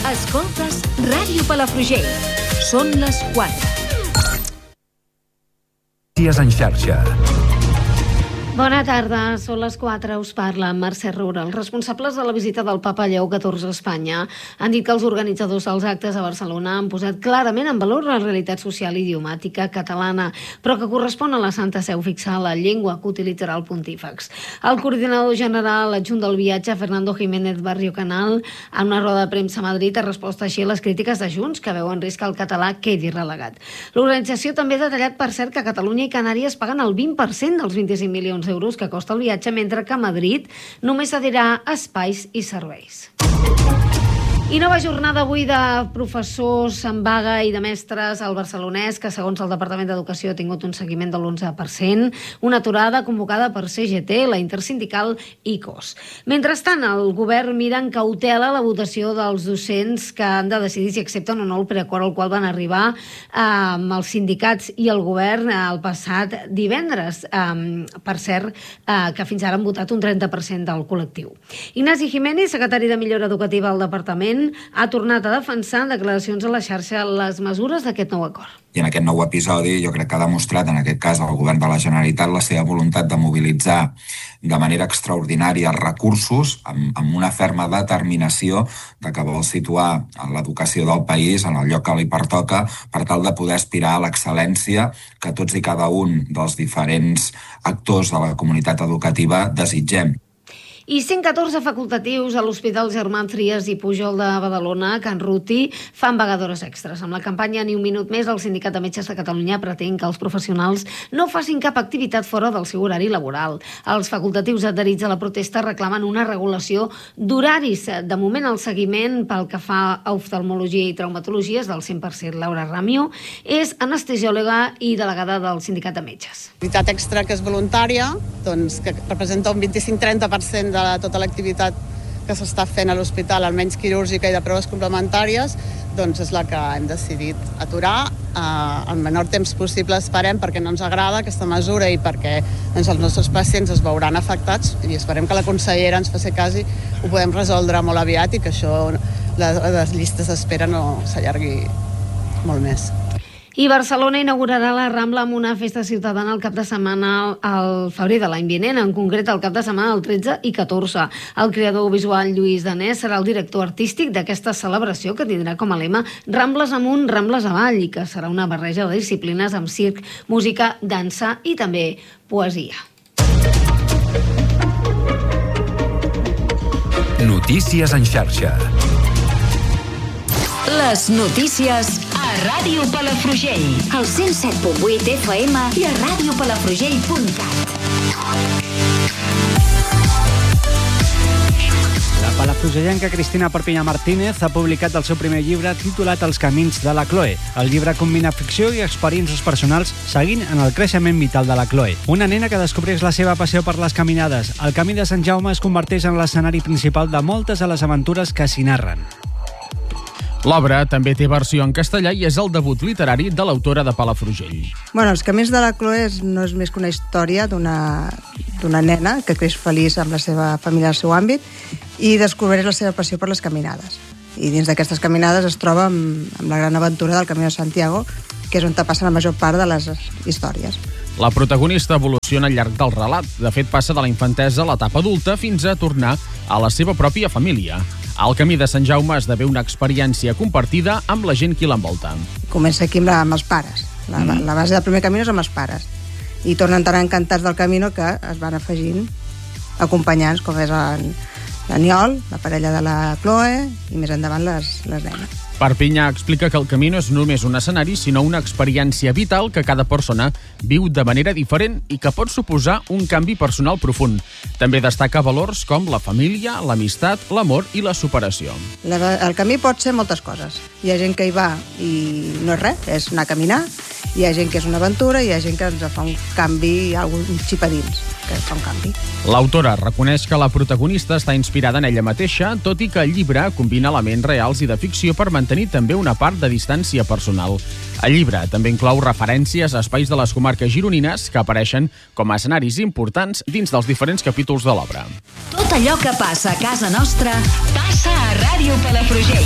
Escoltes Ràdio Palafrugell. Són les 4. Notícies en xarxa. Bona tarda, són les 4, us parla Mercè Roura. Els responsables de la visita del papa Lleó XIV a Espanya han dit que els organitzadors dels actes a Barcelona han posat clarament en valor la realitat social i idiomàtica catalana, però que correspon a la Santa Seu fixar la llengua que utilitzarà el pontífex. El coordinador general adjunt del viatge, Fernando Jiménez Barrio Canal, en una roda de premsa a Madrid, ha respost així a les crítiques de Junts, que veuen risc que el català quedi relegat. L'organització també ha detallat, per cert, que Catalunya i Canàries paguen el 20% dels 25 milions d'euros que costa el viatge, mentre que Madrid només cedirà espais i serveis. I nova jornada avui de professors en vaga i de mestres al Barcelonès, que segons el Departament d'Educació ha tingut un seguiment de l'11%, una aturada convocada per CGT, la intersindical i COS. Mentrestant, el govern mira en cautela la votació dels docents que han de decidir si accepten o no el preacord al qual van arribar amb els sindicats i el govern el passat divendres. Per cert, que fins ara han votat un 30% del col·lectiu. Ignasi Jiménez, secretari de Millora Educativa al Departament, ha tornat a defensar en declaracions a la xarxa les mesures d'aquest nou acord. I en aquest nou episodi jo crec que ha demostrat, en aquest cas, el govern de la Generalitat la seva voluntat de mobilitzar de manera extraordinària recursos amb una ferma determinació de que vol situar l'educació del país en el lloc que li pertoca per tal de poder aspirar a l'excel·lència que tots i cada un dels diferents actors de la comunitat educativa desitgem. I 114 facultatius a l'Hospital Germán Trias i Pujol de Badalona, Can Ruti, fan vagadores extres. Amb la campanya Ni un minut més, el Sindicat de Metges de Catalunya pretén que els professionals no facin cap activitat fora del seu horari laboral. Els facultatius adherits a la protesta reclamen una regulació d'horaris. De moment, el seguiment pel que fa a oftalmologia i traumatologia és del 100%. Laura Ramio és anestesiòloga i delegada del Sindicat de Metges. Activitat extra que és voluntària, doncs, que representa un 25-30% de tota l'activitat que s'està fent a l'hospital, almenys quirúrgica i de proves complementàries, doncs és la que hem decidit aturar el menor temps possible, esperem, perquè no ens agrada aquesta mesura i perquè els nostres pacients es veuran afectats, i esperem que la consellera ens faci cas i ho podem resoldre molt aviat i que això, les llistes d'espera no s'allargui molt més. I Barcelona inaugurarà la Rambla amb una festa ciutadana el cap de setmana al febrer de l'any vinent, en concret el cap de setmana del 13 i 14. El creador visual Lluís Danés serà el director artístic d'aquesta celebració que tindrà com a lema Rambles amunt, Rambles avall, i que serà una barreja de disciplines amb circ, música, dansa i també poesia. Notícies en xarxa. Les notícies a Ràdio Palafrugell, al 107.8 FM i a radiopalafrugell.cat. La palafrugellenca Cristina Perpinyà Martínez ha publicat el seu primer llibre titulat Els camins de la Chloe. El llibre combina ficció i experiències personals seguint en el creixement vital de la Chloe, una nena que descobreix la seva passió per les caminades. El camí de Sant Jaume es converteix en l'escenari principal de moltes de les aventures que s'hi narren. L'obra també té versió en castellà i és el debut literari de l'autora de Palafrugell. Bueno, Els camins de la Chloe no és més que una història d'una nena que creix feliç amb la seva família al seu àmbit i descobreix la seva passió per les caminades. I dins d'aquestes caminades es troba amb la gran aventura del Camí de Santiago, que és on passa la major part de les històries. La protagonista evoluciona al llarg del relat. De fet, passa de la infantesa a l'etapa adulta fins a tornar a la seva pròpia família. El Camí de Sant Jaume esdevé una experiència compartida amb la gent qui l'envolta. Comença aquí amb els pares. La base del primer camí és amb els pares. I tornen tan encantats del camí que es van afegint acompanyants, com és l'Aniol, la parella de la Chloe, i més endavant les nenes. Perpinyà explica que el camí no és només un escenari, sinó una experiència vital que cada persona viu de manera diferent i que pot suposar un canvi personal profund. També destaca valors com la família, l'amistat, l'amor i la superació. El camí pot ser moltes coses. Hi ha gent que hi va i no és res, és anar a caminar. Hi ha gent que és una aventura i hi ha gent que ens fa un canvi, un xip a dins, que fa un canvi. L'autora reconeix que la protagonista està inspirada en ella mateixa, tot i que el llibre combina elements reals i de ficció per mantenir també una part de distància personal. El llibre també inclou referències a espais de les comarques gironines que apareixen com a escenaris importants dins dels diferents capítols de l'obra. Tot allò que passa a casa nostra passa a Ràdio Palafrugell.